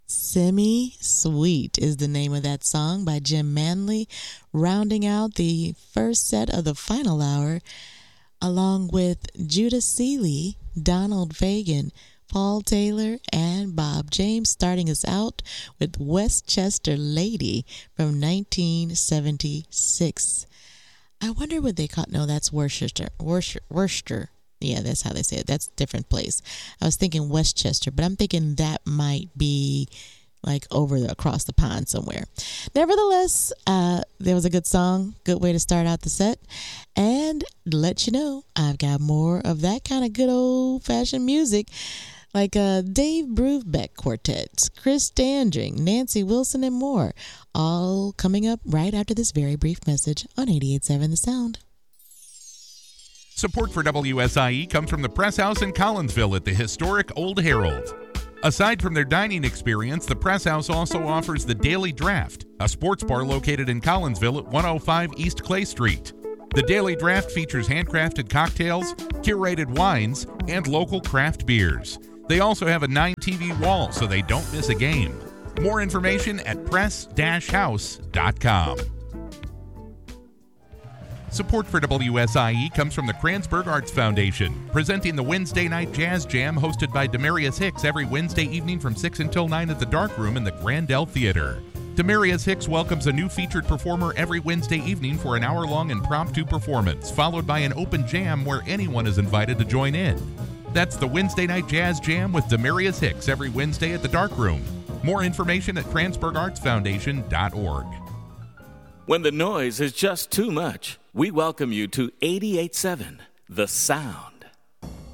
Semi-Sweet is the name of that song by Jim Manley, rounding out the first set of the final hour, along with Judah Seeley, Donald Fagen, Paul Taylor, and Bob James, starting us out with Westchester Lady from 1976. I wonder what they call. No, that's Worcester. Worcester. Yeah, that's how they say it. That's a different place. I was thinking Westchester, but I'm thinking that might be like across the pond somewhere. Nevertheless, there was a good song, good way to start out the set. And let you know, I've got more of that kind of good old-fashioned music, like Dave Brubeck Quartet, Chris Standring, Nancy Wilson, and more, all coming up right after this very brief message on 88.7 The Sound. Support for WSIE comes from the Press House in Collinsville at the historic Old Herald. Aside from their dining experience, the Press House also offers the Daily Draft, a sports bar located in Collinsville at 105 East Clay Street. The Daily Draft features handcrafted cocktails, curated wines, and local craft beers. They also have a 9-TV wall so they don't miss a game. More information at press-house.com. Support for WSIE comes from the Kranzberg Arts Foundation, presenting the Wednesday Night Jazz Jam hosted by Demarius Hicks every Wednesday evening from 6 until 9 at the Dark Room in the Grandel Theater. Demarius Hicks welcomes a new featured performer every Wednesday evening for an hour-long impromptu performance, followed by an open jam where anyone is invited to join in. That's the Wednesday Night Jazz Jam with Demarius Hicks every Wednesday at the Dark Room. More information at KranzbergArtsFoundation.org. When the noise is just too much, we welcome you to 88.7 The Sound.